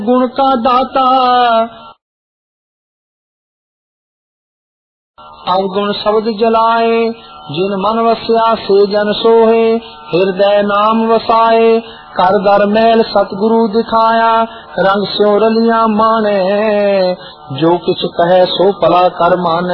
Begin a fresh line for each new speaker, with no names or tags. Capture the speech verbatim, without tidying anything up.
गुण का दाता अवगुण शब्द जलाए, जिन मन वस्या से जन सोहे, हृदय नाम वसाए। कर दर मैल सतगुरु दिखाया, रंग स्यो रलिया माने, जो किछ कहे सो पला कर माने।